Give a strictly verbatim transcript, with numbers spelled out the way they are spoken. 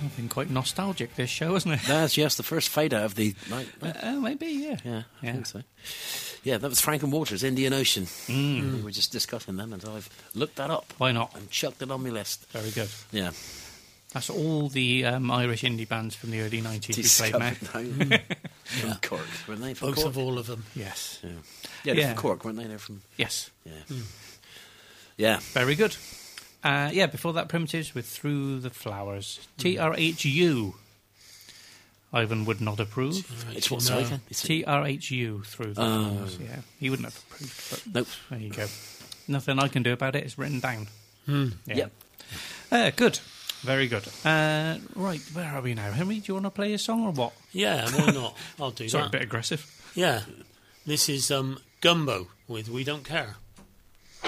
It's been quite nostalgic, this show, hasn't it? That's, yes, the first fade out of the night. Uh, oh, maybe, yeah. Yeah, I Yeah. think so. Yeah, that was Frank and Waters, Indian Ocean. Mm. We were just discussing them, and I've looked that up. Why not? And chucked it on my list. Very good. Yeah. That's all the um, Irish indie bands from the early nineties we played now. Discovered now. From Yeah. Cork, weren't they? From Both Cork? of all of them. Yes. Yeah, yeah, they're Yeah. from Cork, weren't they? They're from... Yes. Yeah. Yeah. Very good. Uh, yeah, before that, Primitives with Through the Flowers. T R H U. Ivan would not approve. It's what, sorry, No. Ken? It's T R H U Through the Oh. Flowers. Yeah, he wouldn't have approved, but Nope. there you go. Nothing I can do about it. It's written down. Hmm. Yeah. Yep. Uh, good. Very good. Uh, right, where are we now? Henry, do you want to play a song or what? Yeah, why not? I'll do Sorry, a that. bit aggressive. Yeah. This is um, Gumbo with We Don't Care.